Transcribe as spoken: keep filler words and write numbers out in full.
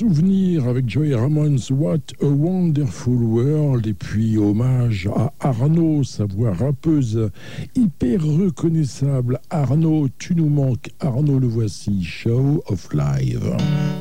souvenir avec Joey Ramones, What a Wonderful World, et puis hommage à Arnaud, sa voix rappeuse hyper reconnaissable. Arnaud, tu nous manques. Arnaud, le voici, Show of Live.